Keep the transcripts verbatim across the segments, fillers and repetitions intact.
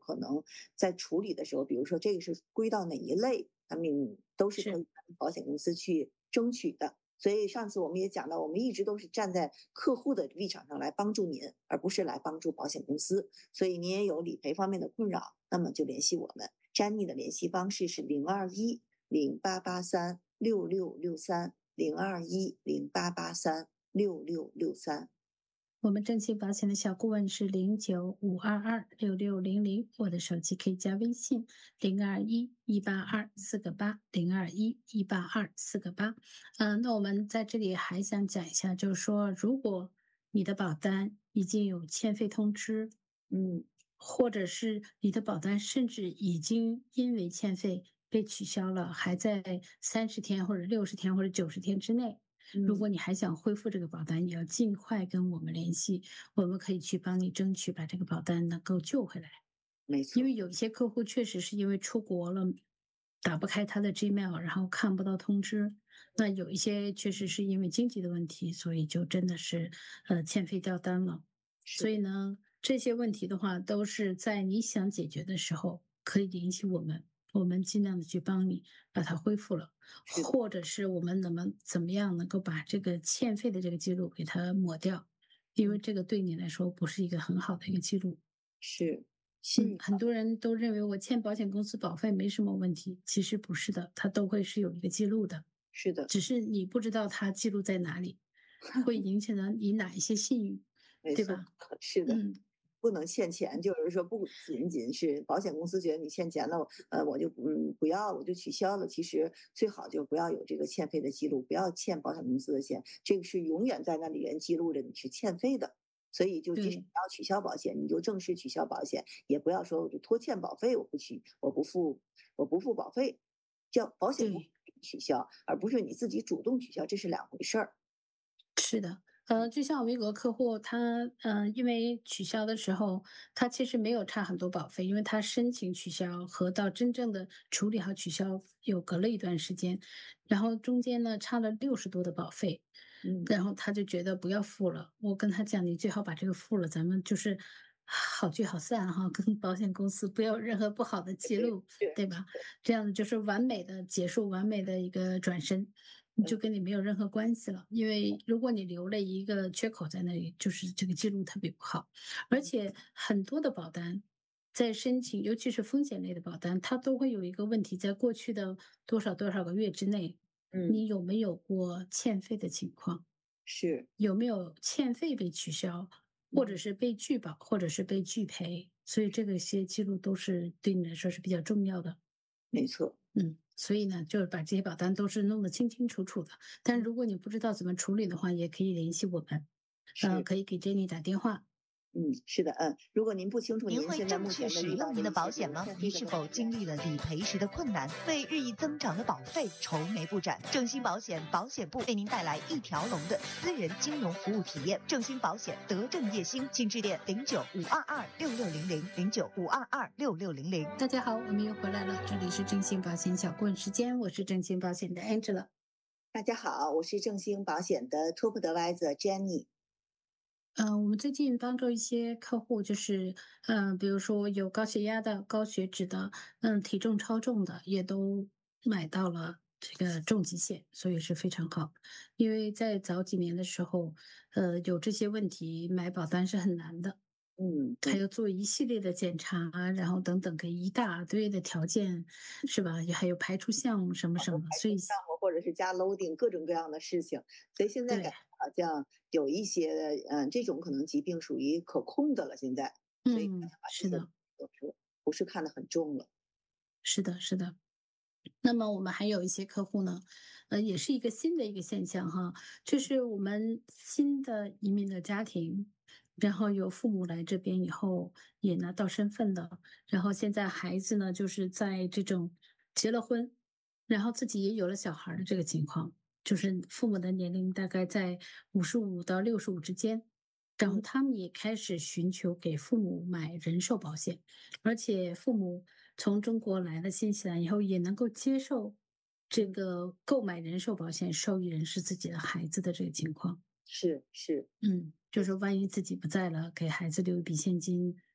可能在处理的时候，比如说这个是归到哪一类，他们都是可以是。 跟保险公司去争取的。所以上次我们也讲到，我们一直都是站在客户的立场上来帮助您，而不是来帮助保险公司。所以您也有理赔方面的困扰，那么就联系我们。Jenny 的联系方式是零二一零八八三六六六三零二一零八八三六六六三。 我们正信保险的小顾问是零九五二二六六零零，我的手机可以加微信零二一一八二四个八零二一一八二四个八。嗯，那我们在这里还想讲一下，就是说，如果你的保单已经有欠费通知， 嗯， 或者是你的保单甚至已经因为欠费被取消了，还在三十天或者六十天或者九十天之内。如嗯， 果你还想恢复这个保单，也要尽快跟我们联系，我们可以去帮你争取把这个保单能够救回来。 没错。 因为有一些客户确实是因为出国了，打不开他的 Gmail，然后看不到通知。那有一些确实是因为经济的问题，所以就真的是呃欠费掉单了。所是的。 以呢，这些问题的话，都是在你想解决的时候可以联系我们，我们尽量的去帮你把它恢复了。 是的。 或者是我们能不能怎么样能够把这个欠费的这个记录给它抹掉，因为嗯， 这个对你来说不是一个很好的一个记录。 是嗯， 信誉。 很多人都认为我欠保险公司保费没什么问题，其实不是的，它都会是有一个记录的， 是的。 只是你不知道它记录在哪里，会影响到你哪一些信誉， 没错。 对吧？ 是的。 嗯， 不能欠钱，就是说不仅仅是保险公司觉得你欠钱了，呃，我就嗯不要了，我就取消了。其实最好就不要有这个欠费的记录，不要欠保险公司的钱，这个是永远在那里面记录着你是欠费的。所以就即使你对要取消保险，你就正式取消保险，也不要说我就拖欠保费，我不取，我不付，我不付保费，叫保险公司对。 给你取消，而不是你自己主动取消，这是两回事儿。 是的，呃，就像我们有个客户，他呃，因为取消的时候，他其实没有差很多保费，因为他申请取消和到真正的处理好取消有隔了一段时间，然后中间呢差了六十多的保费， 嗯。 然后他就觉得不要付了。我跟他讲，你最好把这个付了，咱们就是好聚好散哈，跟保险公司不要有任何不好的记对。 录， 是。 对吧？这样子就是完美的结束，完美的一个转身。就嗯。 跟你没有任何关系了。因为如果你留了一个缺口在那里，就是这个记录特别不好。而嗯。 且很多的保单在申请，尤其是风险类的保单，它都会有一个问题，在过去的多少多少个月之内， 嗯。 你有没有过欠费的情况？ 是。 有没有欠费被取消，或者嗯。 是被拒保，或者是被拒赔？所以这个些记录都是对你来说是比较重要的。 没错。 嗯，所以呢，就是把这些保单都是弄得清清楚楚的。但嗯。 如果你不知道怎么处理的话，也可以联系我们，呃， 是。 可以给 Jenny 打电话。 嗯，是的。嗯，如果您不清楚您会您现在目正确使前的遇到用您的的一些比保险吗？ 如欠费的您是否问题。 经历了理赔时的困难，为日益增长的保费愁眉不展？正兴保险保险部为您带来一条龙的私人金融服务体验。正兴保险德正业兴，请致电零九五二二六六零零零九五二二六六零零。 大家好，我们又回来了，这里是正兴保险小顾问时间，我是正兴保险的 Angela。 大家好，我是正兴保险的 Top Advisor Jenny。 嗯、呃我们最近帮助一些客户，就是嗯、呃比如说有高血压的、高血脂的，嗯，体重超重的，也都买到了这个重疾险，所以是非常好。因为在早几年的时候，呃，有这些问题，买保单是很难的， 嗯。对。 还要做一系列的检查，然后等等，给一大堆的条件，是吧？也还有排除项目什么什么的，所以项目或者是加 loading 各种各样的事情，所以现在感对， 觉好像有一些嗯这种可能疾病属于可控的了，现在，所以嗯， 把这些是的， 都是不是看得很重了。 是的，是的。那么我们还有一些客户呢，呃，也是一个新的一个现象哈，就是我们新的移民的家庭，然后有父母来这边以后也拿到身份的，然后现在孩子呢，就是在这种结了婚，然后自己也有了小孩儿的这个情况，就是父母的年龄大概在五十五到六十五之间，然后嗯。 他们也开始寻求给父母买人寿保险。而且父母从中国来了新西兰以后，也能够接受这嗯。 个购买人寿保险受益人是自己的孩子的这个情况。 是是。 嗯，就没错。 是万一自己不在了，给孩子留一笔现金，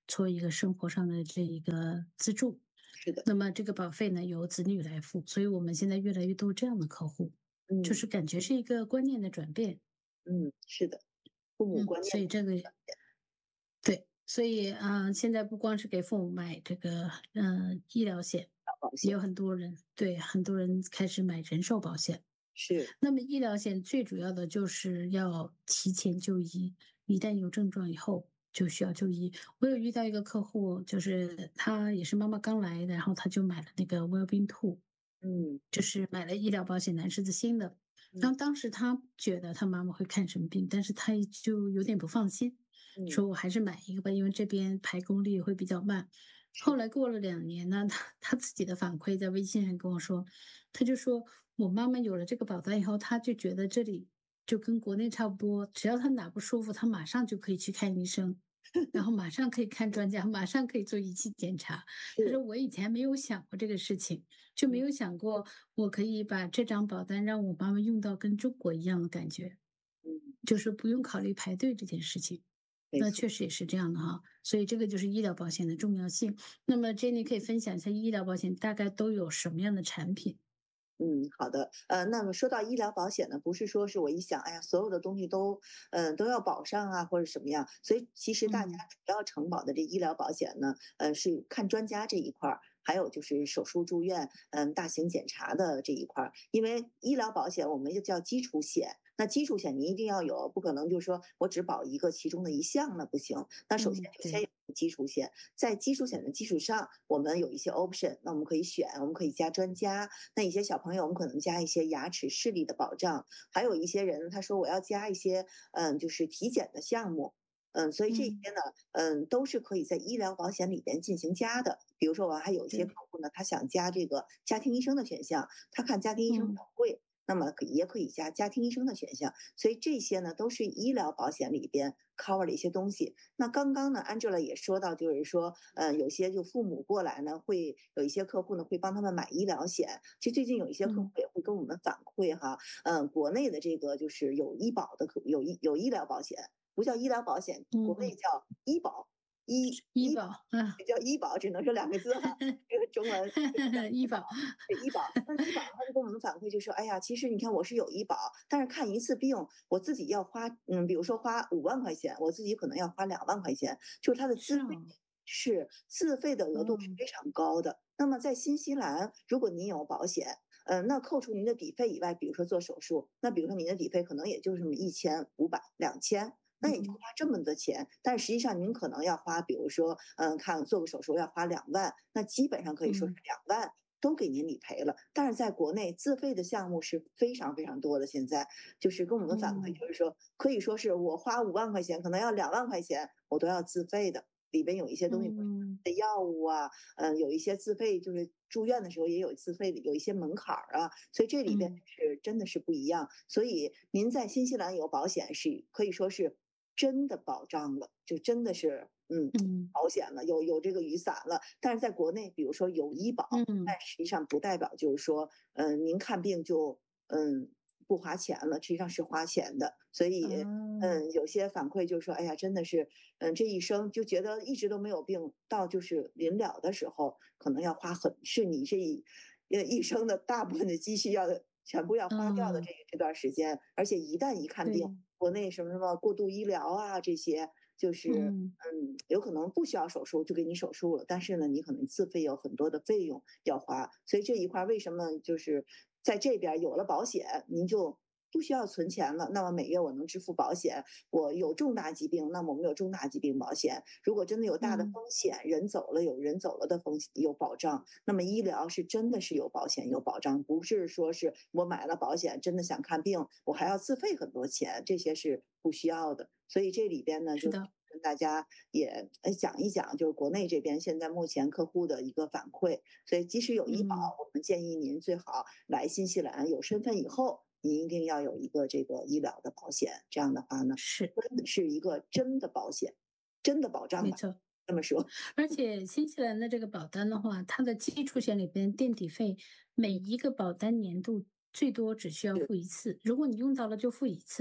做一个生活上的这一个资助。 是的， 那么这个保费呢由子女来付，所以我们现在越来越多这样的客户，就嗯是感觉是一个观念的转变。 嗯，是的，父母嗯， 观念的所以这个对，所以啊、呃现在不光是给父母买这个嗯、呃医疗险， 保险也有很多人对很多人开始买人寿保险。 是， 那么医疗险最主要的就是要提前就医，一旦有症状以后就需要就医。我有遇到一个客户，就是他也是妈妈刚来，然后他就买了那个 Wellbeing Two， 嗯就是买了医疗保险，男士自新的。然嗯后当时他觉得他妈妈会看什么病，但是他就有点不放心， 嗯， 说我还是买一个吧，因为这边排公率会比较慢。后是， 来过了两年呢，他他自己的反馈在微信上跟我说，他就说我妈妈有了这个保单以后，他就觉得这里就跟国内差不多，只要他哪不舒服，他马上就可以去看医生，然后马上可以看专家，马上可以做仪器检查。他说是， 我以前没有想过这个事情，就没嗯有想过我可以把这张保单让我妈妈用到跟中国一样的感觉， 嗯， 就是不用考虑排队这件事情。那没错。 确实也是这样的哈，所以这个就是医疗保险的重要性。那么 Jenny 可以分享一下医疗保险大概都有什么样的产品？ 嗯，好的。呃，那么说到医疗保险呢，不是说是我一想，哎呀，所有的东西都，嗯、都要保上啊，或者什么样。所以其实大家嗯主要承保的这医疗保险呢，呃，是看专家这一块儿，还有就是手术住院，嗯、大型检查的这一块儿。因为医疗保险我们就叫基础险，那基础险你一定要有，不可能就是说我只保一个其中的一项，那不行。那首先嗯，对， 就先有基础险，在基础险的基础上，我们有一些 option，那我们可以选，我们可以加专家。那一些小朋友，我们可能加一些牙齿视力的保障，还有一些人他说我要加一些，嗯，就是体检的项目。嗯，所以这嗯些呢，嗯，都是可以在医疗保险里边进行加的。比如说，我还有一些客对， 户呢，他想加这个家庭医生的选项，他看家庭医生比嗯较贵，那么可也可以加家庭医生的选项。所以这些呢，都是医疗保险里边 cover 的一些东西。那刚刚呢，Angela 也说到，就是说，呃，有些就父母过来呢，会有一些客户呢会帮他们买医疗险。其实最近有一些客户嗯也会跟我们反馈哈，嗯、国内的这个就是有医保的客，有医有医疗保险，不叫医疗保险，国内嗯， 叫医保，医医医保啊， 叫医保，只能说两个字哈，这个中文叫医保。 医保， 对医保，那医保他就跟我们反馈就说，哎呀，其实你看我是有医保，但是看一次病我自己要花，嗯，比如说花五万块钱，我自己可能要花两万块钱，就是它的自费是哦， 是自费的额度是嗯非常高的。那么在新西兰，如果您有保险，嗯，那扣除您的底费以外，比如说做手术，那比如说您的底费可能也就是这么一千五百、两千。那也就花嗯这么多钱，但实际上您可能要花，比如说，嗯，看做个手术要花两万，那基本上可以说是嗯两万都给您理赔了。但是在国内自费的项目是非常非常多的，现在就是跟我们反馈， 嗯就是说可以说是我花五万块钱，可能要两万块钱，我都要自费的。里边有一些东西嗯的药物啊，嗯，有一些自费，就是住院的时候也有自费的，有一些门槛儿啊，所以这里边嗯是真的是不一样。所以您在新西兰有保险是可以说是真的保障了，就真的是嗯嗯保险了，有有这个雨伞了。但是在国内，比如说有医保， 嗯但实际上不代表就是说，嗯，您看病就嗯不花钱了，实际上是花钱的。所以， 啊， 嗯，有些反馈就是说，哎呀，真的是，嗯，这一生就觉得一直都没有病，到就是临了的时候，可能要花很，是你这一呃一生的大部分的积蓄要全部要花掉的嗯， 这这段时间。而且一旦一看病， 对， 国内什么什么过度医疗啊这些，就是嗯嗯，有可能不需要手术就给你手术了，但是呢，你可能自费有很多的费用要花。所以这一块儿为什么就是在这边儿有了保险，您就不需要存钱了？那么每月我能支付保险，我有重大疾病，那么我们有重大疾病保险。如果真的有大的嗯风险，人走了有人走了的风险有保障。那么医疗是真的是有保险有保障，不是说是我买了保险真的想看病，我还要自费很多钱，这些是不需要的。所以这里边呢，就是的， 跟大家也呃讲一讲，就是国内这边现在目前客户的一个反馈。所以即使有医保， 嗯我们建议您最好来新西兰有身份以后，您一定要有一个这个医疗的保险。这样的话呢， 是真的是一个真的保险，真的保障吧， 没错。 这么说。 而且新西兰的这个保单的话，它的基础险里边垫底费，每一个保单年度最多只需要是， 付一次，如果你用到了就付一次。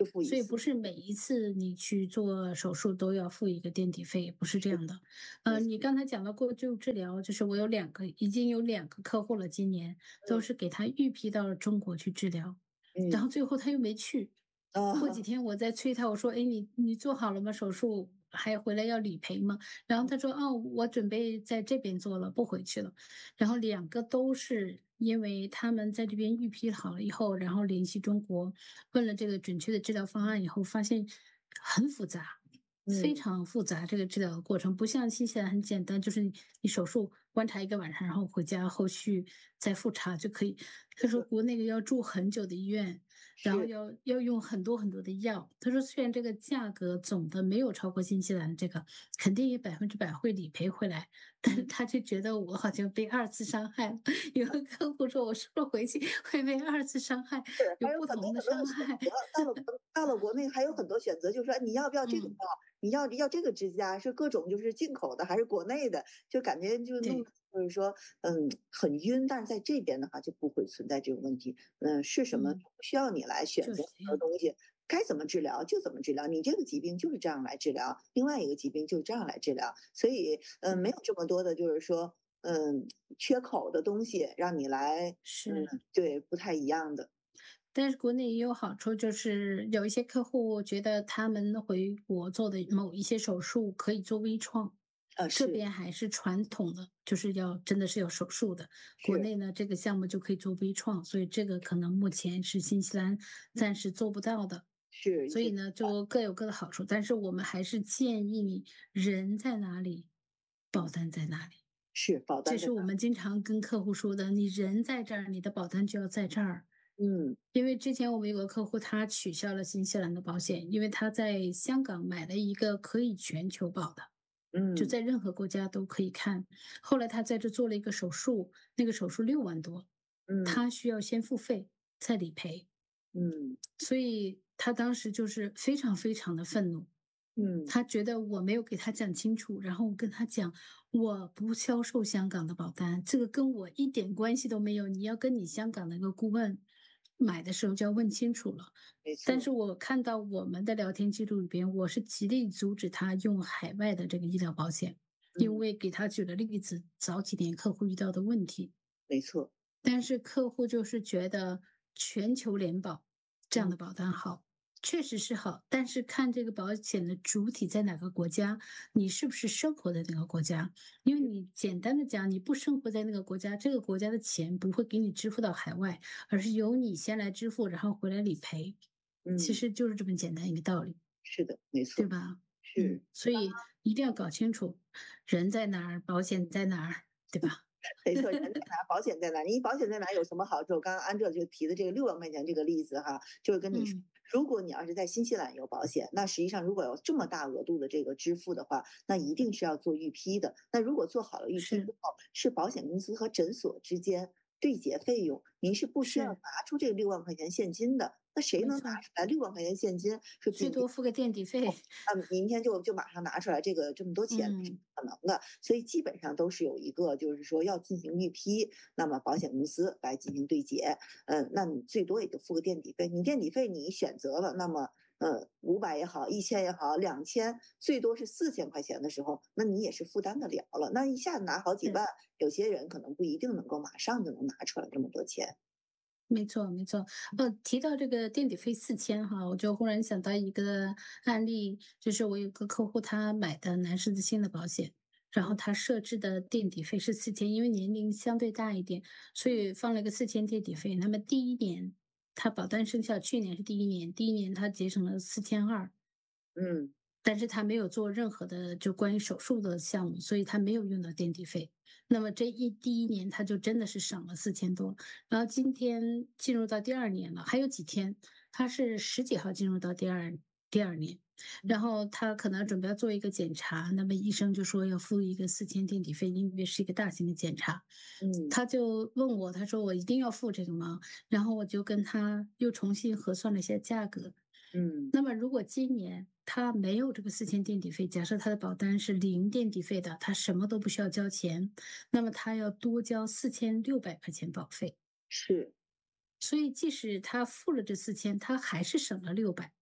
就付一次。 所以不是每一次你去做手术都要付一个垫底费，不是这样的。呃， 没错。 你刚才讲到过就治疗，就是我有两个，已经有两个客户了，今年都嗯是给他预批到了中国去治疗，然嗯后最后他又没去。过几啊， 天我在催他，我说：“哎，你你做好了吗？手术还回来要理赔吗？”然后他说：“哦，我准备在这边做了，不回去了。”然后两个都是因为他们在这边预批好了以后，然后联系中国，问了这个准确的治疗方案以后，发现很复杂。非嗯常复杂，这个治疗的过程不像新西兰很简单，就是你你手术观察一个晚上，然后回家后续再复查就可以。他说没错。 国内要住很久的医院，然后是。 要要用很多很多的药。他说虽然这个价格总的没有超过新西兰这个，肯定也百分之百会理赔回来，但是嗯。 他就觉得我好像被二次伤害了。有个客户说我是不是回去会被二次伤害， 是， 有还有不同的很多很多的伤害。 选择。到了国到了国内还有很多选择，就是说你要不要这个药， 嗯， 你要要这个支架，是各种就是进口的还是国内的，就感觉就弄对， 得就是说，嗯，很晕。但是在这边的话就不会存在这种问题，嗯，是什么嗯， 不需要你来选择就是这样。 很多东西，该怎么治疗就怎么治疗，你这个疾病就是这样来治疗，另外一个疾病就是这样来治疗，所以，嗯，没有这么多的就是说，嗯，缺口的东西让你来，嗯， 是。 对，不太一样的。 但是国内也有好处，就是有一些客户觉得他们回国做的某一些手术可以做微创， 呃， 这是。 边还是传统的，就是要真的是要手术的。国是。 内呢，这个项目就可以做微创，所以这个可能目前是新西兰暂时做不到的。 是一些。 所以呢，就各有各的好处，但是我们还是建议你人在哪里，保单在哪里。 是保单在哪？ 这是我们经常跟客户说的，你人在这儿，你的保单就要在这儿。 嗯因为之前我们有个客户，他取消了新西兰的保险，因为他在香港买了一个可以全球保的，就嗯在任何国家都可以看。后来他在这做了一个手术，那个手术六万多， 嗯他需要先付费再理赔， 嗯所以他当时就是非常非常的愤怒。 嗯他觉得我没有给他讲清楚，然后我跟他讲，我不销售香港的保单，这个跟我一点关系都没有。你要跟你香港的那个顾问买的时候就要问清楚了。 没错。 但是我看到我们的聊天记录里边，我是极力阻止他用海外的这个医疗保险，因嗯， 为给他举了例子，早几年客户遇到的问题。 没错。 但是客户就是觉得全球联保这样嗯的保单好，确实是好，但是看这个保险的主体在哪个国家，你是不是生活在那个国家？因为你简单的讲，你不生活在那个国家，这个国家的钱不会给你支付到海外，而是由你先来支付，然后回来理赔，其嗯， 实就是这么简单一个道理， 是的，没错。 对吧？嗯， 是。 所以一定要搞清楚人在哪儿，保险在哪儿，对吧？ 没错，人在哪，保险在哪？你保险在哪有什么好处？刚刚安哲就提的这个六万块钱这个例子哈，就是跟你说， 嗯， 如果你要是在新西兰有保险，那实际上如果有这么大额度的这个支付的话，那一定是要做预批的。那如果做好了预批之是后，是保险公司和诊所之间对接费用，您是不需要是， 拿出这个六万块钱现金的。那谁能拿没错。 出来六万块钱现金？说自最己多付个垫底费。 啊，明天就就马上拿出来这个这么多钱是嗯， 不可能的，所以基本上都是有一个就是说要进行预批，那么保险公司来进行对接，嗯，那你最多也就付个垫底费，你垫底费你选择了，那么呃五百也好，一千也好，两千最多是四千块钱的时候，那你也是负担得了了，那一下子拿好几对， 万，有些人可能不一定能够马上就能拿出来这么多钱。 没错没错。呃，提到这个垫底费四千哈，我就忽然想到一个案例，就是我有个客户他买的男士的新的保险，然后嗯他设置的垫底费是四千，因为年龄相对大一点，所以放了一个四千垫底费。那么第一年他保单生效，去年是第一年，第一年他节省了四千二。 嗯但是他没有做任何的就关于手术的项目，所以他没有用到垫底费。那么这一第一年他就真的是省了四千多。然后今天进入到第二年了，还有几天，他是十几号进入到第二第二年，然后他可能准备要做一个检查，那么医生就说要付一个四千垫底费，因为是一个大型的检查。 嗯他就问我，他说我一定要付这个吗？然后我就跟他又重新核算了一下价格。 嗯那么如果今年他没有这个四千垫底费，假设他的保单是零垫底费的，他什么都不需要交钱，那么他要多交四千六百块钱保费。 是。 所以即使他付了这四千，他还是省了六百。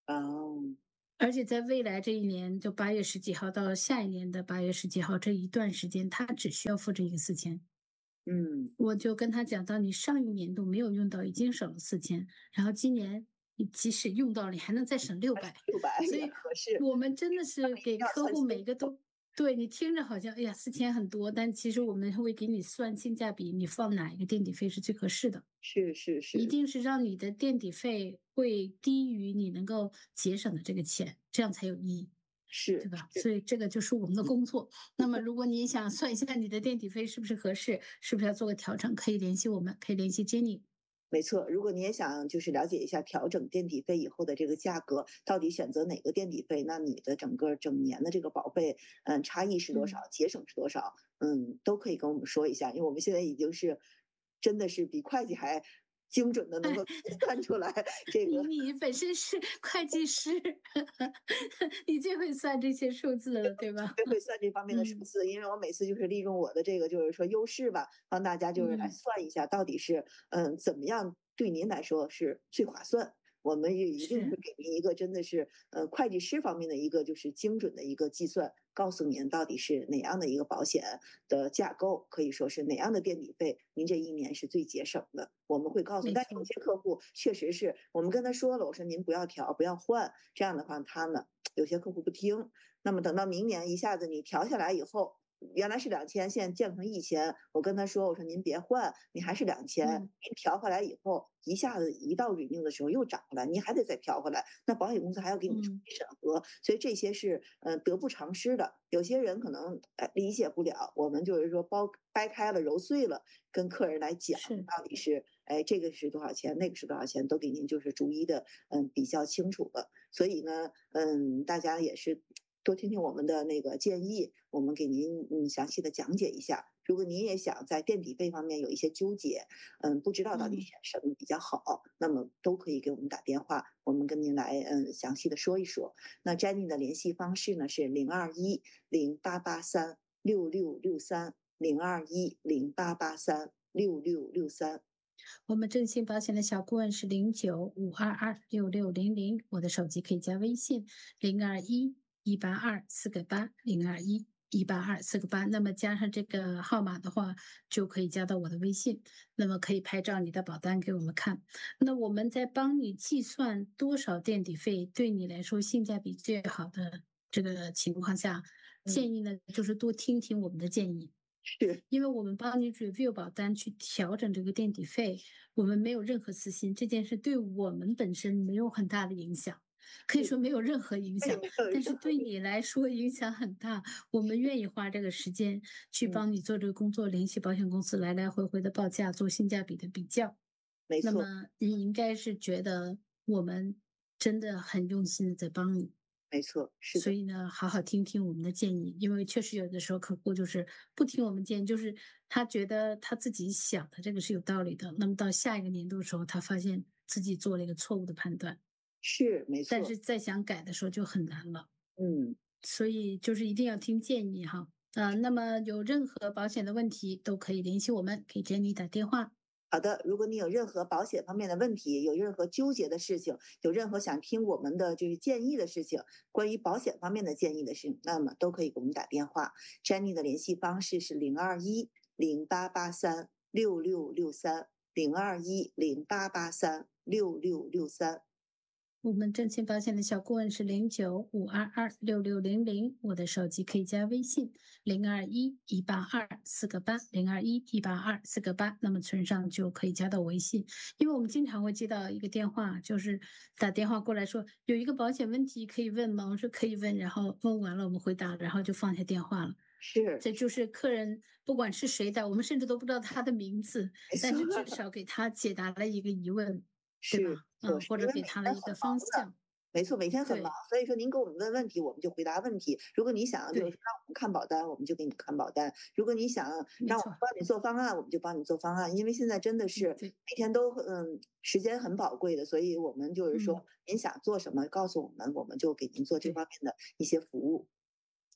哦， 而且在未来这一年，就八月十几号到下一年的八月十几号这一段时间，他只需要付这一个四千。 嗯， 我就跟他讲到，你上一年度没有用到，已经省了四千，然后今年你即使用到了，你还能再省六百。 六百也所以合适， 我们真的是给要客户算清楚。 每个都对，你听着好像，哎呀四千很多，但其实我们会给你算性价比，你放哪一个垫底费是最合适的。 是是一是定是让你的垫底费会低于你能够节省的这个钱，这样才有意义，对是吧？ 是， 所以这个就是我们的工作。那么如果你想算一下你的垫底费是不是合适，是不是要做个调整，可以联系我们，可以联系 Jenny。 没错。如果你也想就是了解一下调整垫底费以后的这个价格，到底选择哪个垫底费，那你的整个整年的这个保费，嗯，差异是多少， 嗯， 节省是多少，嗯，都可以跟我们说一下，因为我们现在已经是真的是比会计还精准的能够计算出来这个。 你你本身是会计师，你最会算这些数字了，对吧？ 学会算这方面的数嗯字，因为我每次就是利用我的这个就是说优势吧，帮大家就是来嗯算一下到底是嗯怎么样对您来说是最划算。我们也一定会是给您一个真的是呃会计师方面的一个就是精准的一个计算，告诉您到底是哪样的一个保险的架构，可以说是哪样的垫底费，您这一年是最节省的。我们会告诉，但有没错。 些客户确实是我们跟他说了，我说您不要调，不要换，这样的话他呢有些客户不听，那么等到明年一下子你调下来以后，原来是两千，现在降成一千，我跟他说，我说您别换，你还是两千， 嗯您调回来以后，一下子一到 renew 的时候又涨回来，您还得再调回来，那保险公司还要给你重嗯新审核，所以这些是呃得不偿失的。有些人可能呃理解不了，我们就是说剥掰开了揉碎了，跟客人来讲是到底是哎这个是多少钱，那个是多少钱，都给您就是逐一的嗯比较清楚了。所以呢，嗯，大家也是多听听我们的那个建议，我们给您嗯详细的讲解一下。如果您也想在垫底费方面有一些纠结，嗯，不知道到底嗯。 选什么比较好，那么都可以给我们打电话，我们跟您来嗯详细的说一说。那 Jenny 的联系方式呢是零二一零八八三六六六三零二一零八八三六六六三。 我们振兴保险的小顾问是零九五二二六六零零，我的手机可以加微信零二一一八二四个八零二一一八二四个八，那么加上这个号码的话，就可以加到我的微信，那么可以拍照你的保单给我们看。那我们在帮你计算多少垫底费对你来说性价比最好的这个情况下， 嗯， 建议呢就是多听听我们的建议。 是因为我们帮你 review 保单去调整这个垫底费，我们没有任何私心，这件事对我们本身没有很大的影响，可以说没有任何影响， 对没有但是任何对你来说影响很大。我们愿意花这个时间去嗯， 帮你做这个工作，联系保险公司来来回回的报价，做性价比的比较。那没错么你应该是觉得我们真的很用心的在帮你。 没错，是的。 所以呢，好好听听我们的建议，因为确实有的时候客户就是不听我们建议，就是他觉得他自己想的这个是有道理的，那么到下一个年度的时候，他发现自己做了一个错误的判断， 是，没错。 但是再想改的时候就很难了。 嗯， 所以就是一定要听建议哈。啊、那么有任何保险的问题都可以联系我们，给 Jenny 打电话。 好的，如果你有任何保险方面的问题，有任何纠结的事情，有任何想听我们的就是建议的事情，关于保险方面的建议的事情，那么都可以给我们打电话。Jenny 的联系方式是零二一零八八三六六六三零二一零八八三六六六三。 我们正清保险的小顾问是零九五二二六六零零，我的手机可以加微信零二一一八二四个八零二一一八二四个八，那么存上就可以加到微信。因为我们经常会接到一个电话，就是打电话过来说有一个保险问题可以问吗？我说可以问，然后问完了我们回答，然后就放下电话了。 是， 这就是客人不管是谁打，我们甚至都不知道他的名字， 没但是至错， 少给他解答了一个疑问，对是， 吧？嗯， 错，是或者因为每给他了一个天很忙的。 方向。 没错，每天很忙， 对， 所以说您给我们问问题，我们就回答问题。如果你想就是对， 让我们看保单，我们就给你看保单；如果你想没错， 让我们帮你做方案，我们就帮你做方案。因为现在真的是嗯，对， 每天都嗯时间很宝贵的，所以我们就是嗯， 说您想做什么，告诉我们，我们就给您做这对。 方面的一些服务。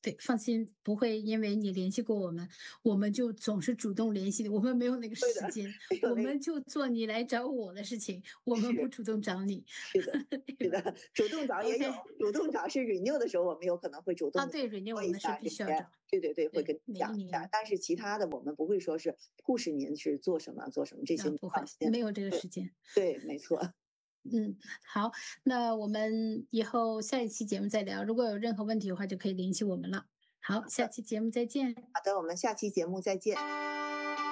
对，放心，不会因为你联系过我们，我们就总是主动联系你，我们没有那个时间，我们就做你来找我的事情，我们不主动找你。 是的，是的，主动找也有，主动找是 renew 的时候，我们有可能会主动啊，对 renew 我们是必须要找， 对对对，会跟你讲一下。但是其他的我们不会说是 push 您是做什么做什么这些， 不会，没有这个时间。 对，没错。 嗯，好，那我们以后下一期节目再聊。如果有任何问题的话，就可以联系我们了。好，下期节目再见。 好的，我们下期节目再见。